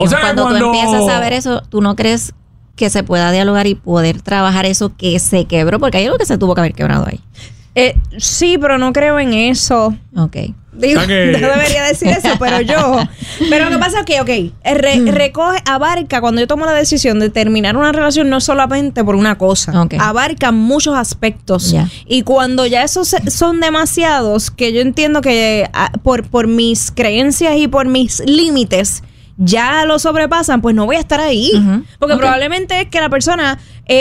O sea, cuando tú empiezas a ver eso, ¿tú no crees que se pueda dialogar y poder trabajar eso que se quebró? Porque hay algo que se tuvo que haber quebrado ahí. Sí, pero no creo en eso. Ok. Digo, no debería decir eso, pero lo que pasa es que, abarca, cuando yo tomo la decisión de terminar una relación, no solamente por una cosa, abarca muchos aspectos. Y cuando ya esos son demasiados, que yo entiendo que por mis creencias y por mis límites, ya lo sobrepasan, pues no voy a estar ahí. Porque probablemente es que la persona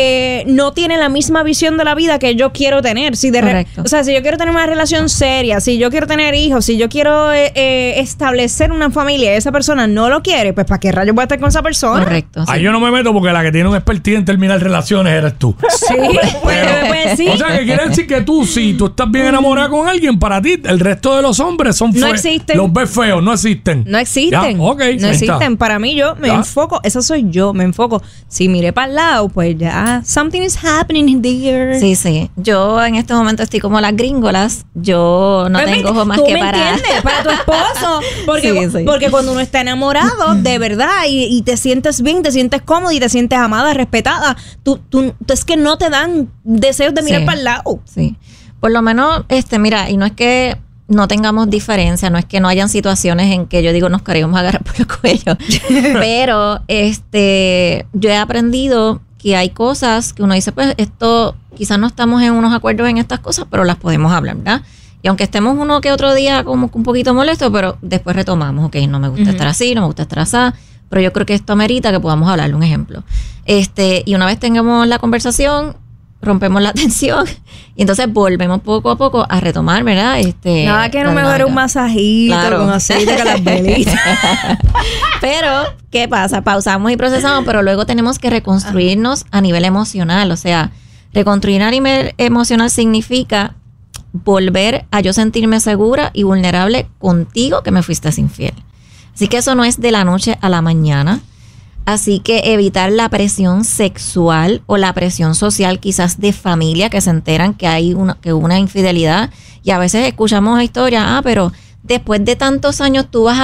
no tiene la misma visión de la vida que yo quiero tener. O sea, si yo quiero tener una relación seria, si yo quiero tener hijos, si yo quiero establecer una familia y esa persona no lo quiere, pues ¿para qué rayos voy a estar con esa persona? Correcto. Ahí yo no me meto porque la que tiene un expertise en terminar relaciones eres tú. Sí, pues sí. O sea, que quiere decir que si tú estás bien enamorada con alguien, para ti, el resto de los hombres son feos. No existen. Los ves feos, no existen. No existen. Ya, okay, no existen. Para mí, yo me enfoco, esa soy yo, me enfoco. Si miré para el lado, pues ya, something is happening there. Sí. Yo en este momento estoy como las gringolas. Yo no tengo ojos más que para... ¿Tú me entiendes? Para tu esposo. Porque cuando uno está enamorado, de verdad, y te sientes bien, te sientes cómodo y te sientes amada, respetada, tú es que no te dan deseos de mirar para el lado. Sí. Por lo menos, mira, y no es que no tengamos diferencia, no es que no hayan situaciones en que yo digo nos queremos agarrar por el cuello, pero yo he aprendido que hay cosas que uno dice, pues esto quizás no estamos en unos acuerdos en estas cosas, pero las podemos hablar, ¿verdad? Y aunque estemos uno que otro día como un poquito molesto, pero después retomamos, ok, no me gusta estar así, no me gusta estar así, pero yo creo que esto amerita que podamos hablarle un ejemplo. Y una vez tengamos la conversación, rompemos la tensión y entonces volvemos poco a poco a retomar, ¿verdad? Nada que no mejore un masajito con aceite con las velitas. Pero, ¿qué pasa? Pausamos y procesamos, pero luego tenemos que reconstruirnos a nivel emocional. O sea, reconstruir a nivel emocional significa volver a yo sentirme segura y vulnerable contigo que me fuiste infiel. Así que eso no es de la noche a la mañana. Así que evitar la presión sexual o la presión social quizás de familia que se enteran que hay hubo una infidelidad y a veces escuchamos historias, pero después de tantos años tú vas a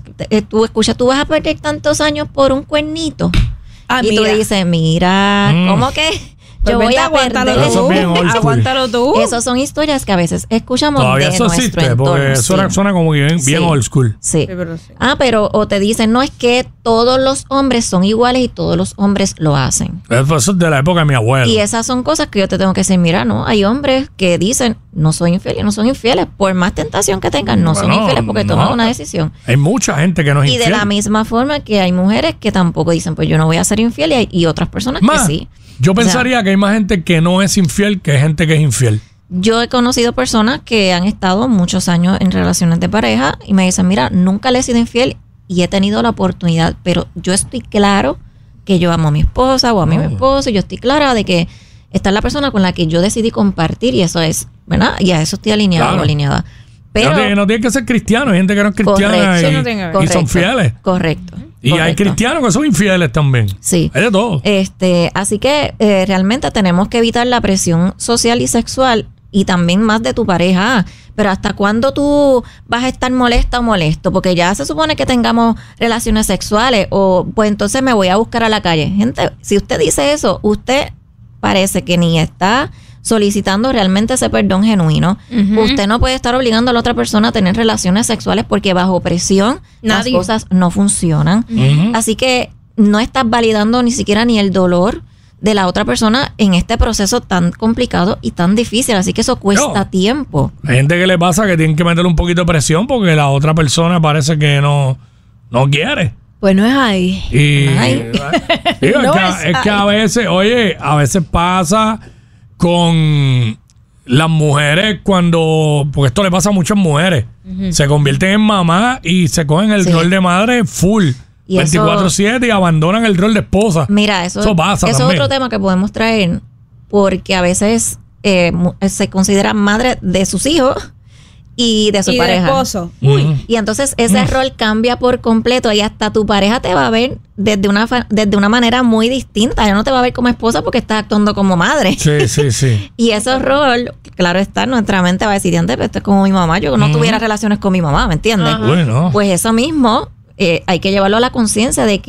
perder tantos años por un cuernito. Y tú dices, mira, ¿cómo que? Yo voy a perder. Aguántalo tú. Esas son historias que a veces escuchamos todavía de eso nuestro existe, entorno. porque eso suena como bien old school. Sí. Pero o te dicen, no, es que todos los hombres son iguales y todos los hombres lo hacen. Eso es de la época de mi abuelo. Y esas son cosas que yo te tengo que decir, mira, no, hay hombres que dicen, no soy infiel y no son infieles. Por más tentación que tengan, no son infieles porque toman una decisión. Hay mucha gente que no es infiel. Y de la misma forma que hay mujeres que tampoco dicen, pues yo no voy a ser infiel y otras personas que sí. Yo pensaría que hay más gente que no es infiel que gente que es infiel. Yo he conocido personas que han estado muchos años en relaciones de pareja y me dicen, mira, nunca le he sido infiel y he tenido la oportunidad, pero yo estoy claro que yo amo a mi esposa o a mi esposo y yo estoy clara de que esta es la persona con la que yo decidí compartir y eso es, ¿verdad? Y a eso estoy alineado o alineada. Pero no tiene que ser cristiano, hay gente que no es cristiana y son fieles. Correcto. Y hay cristianos que son infieles también. Sí. Hay de todo. Así que realmente tenemos que evitar la presión social y sexual y también más de tu pareja. Pero ¿hasta cuándo tú vas a estar molesta o molesto? Porque ya se supone que tengamos relaciones sexuales o pues entonces me voy a buscar a la calle. Gente, si usted dice eso, usted parece que ni está solicitando realmente ese perdón genuino. Usted no puede estar obligando a la otra persona a tener relaciones sexuales porque bajo presión las cosas no funcionan. Así que no estás validando ni siquiera ni el dolor de la otra persona en este proceso tan complicado y tan difícil. Así que eso cuesta tiempo. Hay gente que le pasa que tienen que meterle un poquito de presión porque la otra persona parece que no quiere. Pues no es ahí. Digo, es que a veces pasa con las mujeres porque esto le pasa a muchas mujeres, se convierten en mamá y se cogen el rol de madre full, 24/7 y abandonan el rol de esposa. Mira, eso pasa es otro tema que podemos traer porque a veces se considera madre de sus hijos y de su pareja. De esposo. Y entonces ese rol cambia por completo y hasta tu pareja te va a ver desde una manera muy distinta. Ya no te va a ver como esposa porque estás actuando como madre. Sí. Y ese rol, claro está, nuestra mente va a decir, pero esto es como mi mamá. Yo no tuviera relaciones con mi mamá, ¿me entiendes? Bueno. Pues eso mismo hay que llevarlo a la conciencia de